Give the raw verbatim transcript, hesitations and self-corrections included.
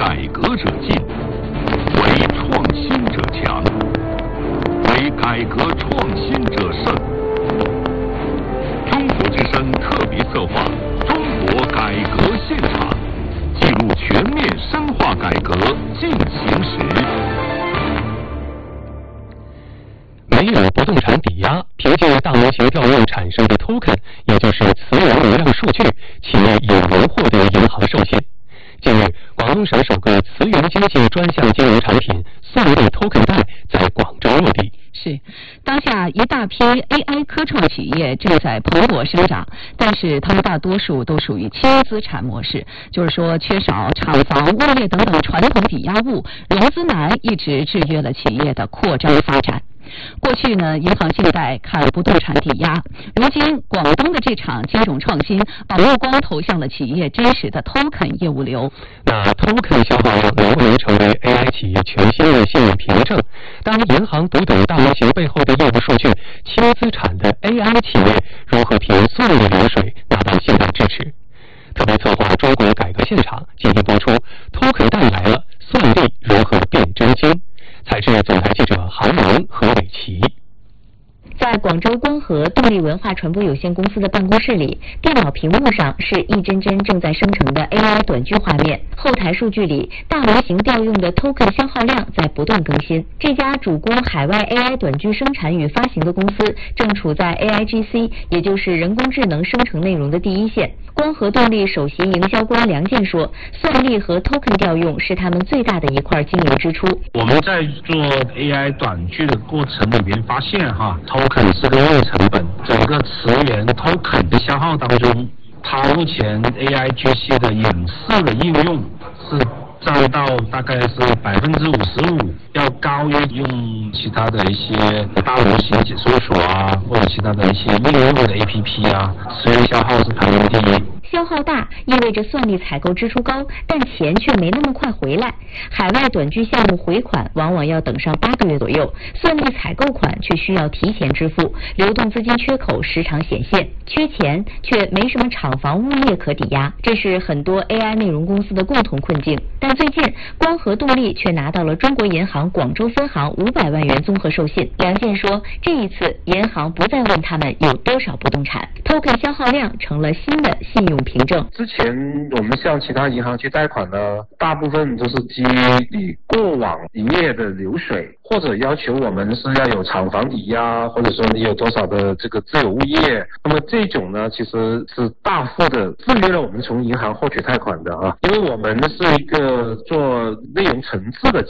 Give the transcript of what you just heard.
改革者进，为创新者强，为改革创新者胜。中国之声特别策划《中国改革现场》，记录全面深化改革进行时。 没有不动产抵押，凭借大模型调用产生的 token， 也就是磁源流量数据，企业有能获得银行授信。近日，广东省首个磁源经济专项金融产品算力 token 贷在广州落地。 是，当下一大批 A I 科创企业正在蓬勃生长，但是它们大多数都属于轻资产模式，就是说缺少厂房、物业等等传统抵押物，融资难一直制约了企业的扩张发展。过去呢，银行信贷看不动产抵押，如今广东的这场金融创新，把目光投向了企业真实的 token 业务流。 那 token 消耗量能不能成为 A I 企业全新的信用凭证？当银行读懂大模型背后的业务数据，轻资产的 A I 企业如何凭算力流水拿到信贷支持？特别策划《中国改革现场》今天播出 ，token 贷来了，算力如何变真金？采制总台记者韩萌、何伟奇。 在广州光合动力文化传播有限公司的办公室里，电脑屏幕上是一帧帧正在生成的 A I 短剧画面，后台数据里大模型调用的 token 消耗量在不断更新。这家主攻海外 A I 短剧生产与发行的公司正处在 A I G C， 也就是人工智能生成内容的第一线。光合动力首席营销官梁健说，算力和 token 调用是他们最大的一块经营支出。 我们在做 A I 短剧的过程里面发现哈 ，token 是个硬成本，整个词源 token 的消耗当中，它目前 A I G C 的影视的应用是占到大概是百分之五十五，要高于用其他的一些大模型解说所啊，或者其他的一些应用的 A P P 啊，词源消耗是排名第一。 消耗大意味着算力采购支出高，但钱却没那么快回来。海外短剧项目回款往往要等上八个月左右，算力采购款却需要提前支付，流动资金缺口时常显现，缺钱却没什么厂房物业可抵押，这是很多 A I 内容公司的共同困境。但最近，光合动力却拿到了中国银行广州分行五百万元综合授信。梁健说，这一次银行不再问他们有多少不动产 ，token 消耗量成了新的信用凭证。 之前我们向其他银行去贷款呢，大部分都是基于你过往营业的流水，或者要求我们是要有厂房抵押，或者说你有多少的这个自有物业。那么这种呢，其实是大幅的制约了我们从银行获取贷款的啊，因为我们是一个做内容层次的